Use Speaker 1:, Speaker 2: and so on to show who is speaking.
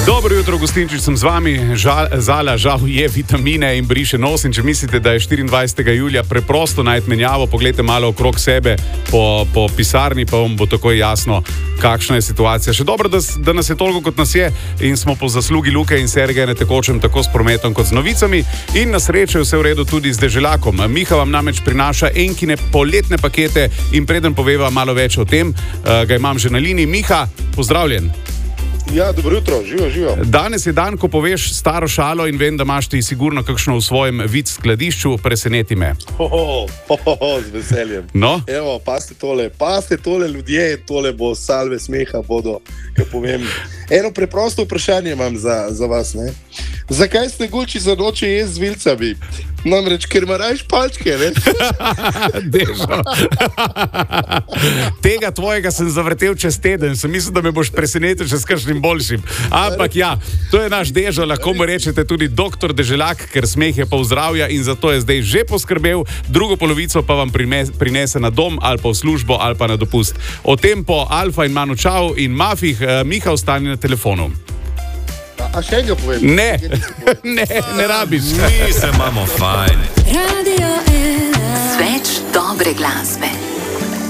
Speaker 1: Dobro jutro, gostinčič, sem z vami. Zala žal je vitamine in briše nos. In če mislite, da je 24. julija preprosto najti menjavo, poglejte malo okrog sebe po pisarni, pa vam bo takoj jasno, kakšna je situacija. Še dobro, da nas je toliko, kot nas je, in smo po zaslugi Luke in Sergeja na tekočem tako s prometom kot z novicami. In na srečo je vse v redu tudi z Deželakom. Miha vam namreč prinaša enkine poletne pakete in preden poveva malo več o tem, ga imam že na liniji. Miha, pozdravljen.
Speaker 2: Ja, dobro jutro, živo.
Speaker 1: Danes je dan, ko poveš staro šalo in vem, da imaš ti sigurno kakšno v svojem vic skladišču, preseneti me.
Speaker 2: Z veseljem.
Speaker 1: No?
Speaker 2: Evo, paste tole ljudje, tole bo salve smeha bodo, kaj povem. Eno preprosto vprašanje imam za vas, ne? Zakaj ste gulči za noče jesti z vilcami? Namreč, ker ima rajš palčke, ne?
Speaker 1: Dežo. Tega tvojega sem zavrtel čez teden, sem mislil, da me boš presenetil še s kakšnim boljšim. Ampak ja, to je naš Dežo, lahko mu rečete tudi doktor Deželak, ker smeh je pol zdravja in zato je zdaj že poskrbel, drugo polovico pa vam prinese na dom ali pa v službo ali pa na dopust. O tem po Alfa in Manu Čau in Mafih. Miha, ostani na telefonu.
Speaker 2: A še enega povem?
Speaker 1: Ne rabiš.
Speaker 3: Mi se imamo fajn.
Speaker 4: Radio 1. Sveč dobre glasbe.